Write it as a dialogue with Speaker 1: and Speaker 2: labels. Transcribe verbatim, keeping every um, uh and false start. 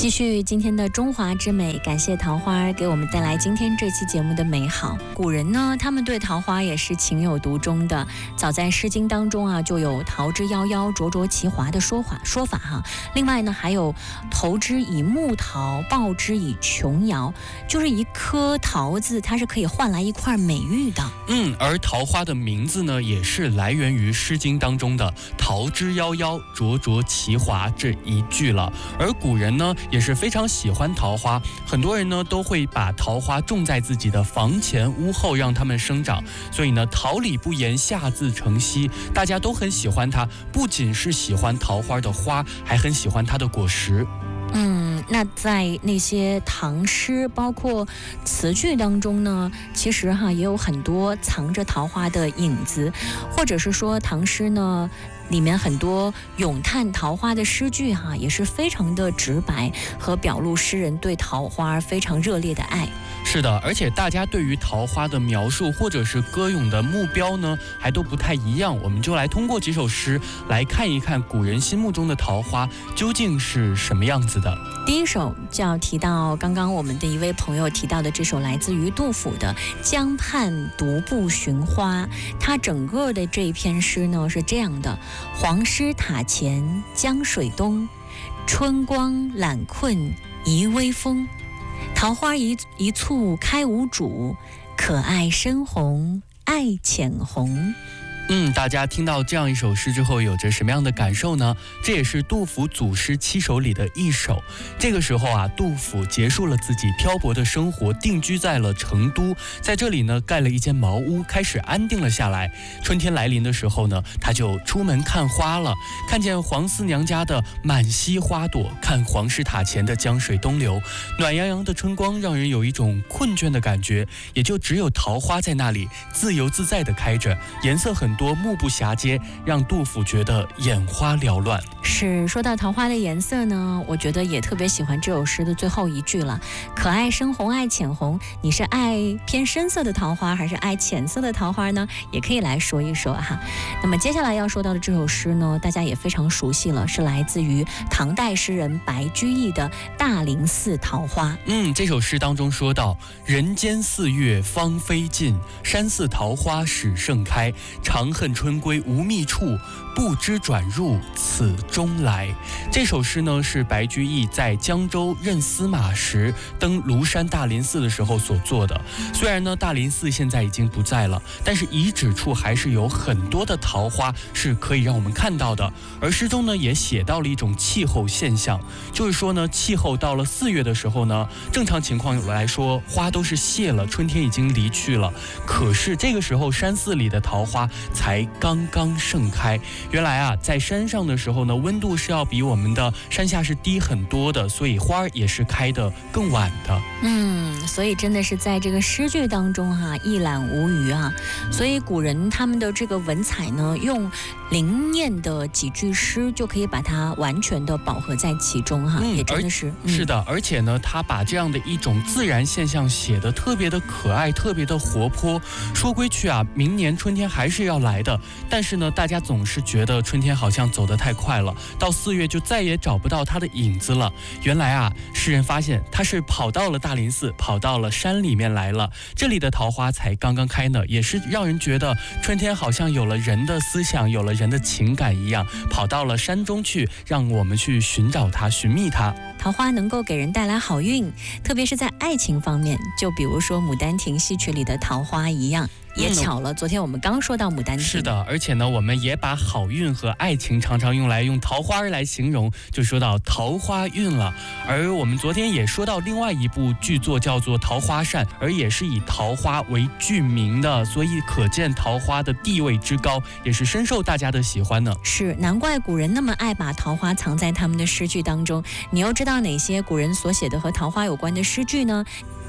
Speaker 1: 继续今天的中华之美，感谢桃花给我们带来今天这期节目的美好。古人呢，他们对桃花也是情有独钟的。早在《诗经》当中啊，就有桃之夭夭，灼灼其华的说法说法哈。另外呢，还有投之以木桃，报之以琼瑶，就是一颗桃子，它是可以换来一块美玉的。
Speaker 2: 嗯，而桃花的名字呢，也是来源于《诗经》当中的“桃之夭夭，灼灼其华”这一句了。而古人呢，也是非常喜欢桃花，很多人呢都会把桃花种在自己的房前屋后，让它们生长。所以呢，桃李不言，下自成蹊，大家都很喜欢它，不仅是喜欢桃花的花，还很喜欢它的果实。
Speaker 1: 嗯，那在那些唐诗包括词句当中呢，其实哈也有很多藏着桃花的影子，或者是说唐诗呢里面很多咏叹桃花的诗句哈，也是非常的直白，和表露诗人对桃花非常热烈的爱。
Speaker 2: 是的，而且大家对于桃花的描述或者是歌咏的目标呢，还都不太一样。我们就来通过几首诗来看一看古人心目中的桃花究竟是什么样子的。
Speaker 1: 第一首就要提到刚刚我们的一位朋友提到的这首来自于杜甫的《江畔独步寻花》。他整个的这一篇诗呢是这样的：黄师塔前江水东，春光懒困疑微风。桃花一一簇开无主，可爱深红爱浅红。
Speaker 2: 嗯，大家听到这样一首诗之后有着什么样的感受呢？这也是杜甫祖诗七首里的一首。这个时候啊，杜甫结束了自己漂泊的生活，定居在了成都，在这里呢盖了一间茅屋，开始安定了下来。春天来临的时候呢，他就出门看花了，看见黄四娘家的满溪花朵，看黄师塔前的江水东流，暖洋洋的春光让人有一种困倦的感觉，也就只有桃花在那里自由自在地开着，颜色很多，目不暇接，让杜甫觉得眼花缭乱。
Speaker 1: 是，说到桃花的颜色呢，我觉得也特别喜欢这首诗的最后一句了，可爱深红爱浅红。你是爱偏深色的桃花还是爱浅色的桃花呢？也可以来说一说哈。那么接下来要说到的这首诗呢，大家也非常熟悉了，是来自于唐代诗人白居易的《大林寺桃花》。
Speaker 2: 嗯，这首诗当中说到：人间四月芳菲尽，山寺桃花始盛开，长恨春归无觅处，不知转入此中来。这首诗呢是白居易在江州任司马时登庐山大林寺的时候所做的。虽然呢大林寺现在已经不在了，但是遗址处还是有很多的桃花是可以让我们看到的。而诗中呢也写到了一种气候现象，就是说呢气候到了四月的时候呢，正常情况来说花都是谢了，春天已经离去了，可是这个时候山寺里的桃花才刚刚盛开。原来啊，在山上的时候呢，温度是要比我们的山下是低很多的，所以花也是开得更晚的。
Speaker 1: 嗯，所以真的是在这个诗句当中哈、啊，一览无余啊。所以古人他们的这个文采呢，用灵验的几句诗就可以把它完全的饱和在其中哈、啊嗯，也真的是、
Speaker 2: 嗯、是的，而且呢，他把这样的一种自然现象写得特别的可爱，特别的活泼。说归去啊，明年春天还是要来的，但是呢，大家总是觉得春天好像走得太快了，到四月就再也找不到它的影子了。原来啊，诗人发现他是跑到了大林寺，跑到了山里面来了，这里的桃花才刚刚开呢，也是让人觉得春天好像有了人的思想，有了人的情感一样，跑到了山中去，让我们去寻找它，寻觅它。
Speaker 1: 桃花能够给人带来好运，特别是在爱情方面，就比如说《牡丹亭》戏曲里的桃花一样。也巧了，昨天我们刚说到牡丹亭。
Speaker 2: 是的，而且呢，我们也把好运和爱情常常用来用桃花来形容，就说到桃花运了。而我们昨天也说到另外一部剧作叫做《桃花扇》，而也是以桃花为剧名的，所以可见桃花的地位之高，也是深受大家的喜欢呢。
Speaker 1: 是，难怪古人那么爱把桃花藏在他们的诗句当中。你又知道哪些古人所写的和桃花有关的诗句呢？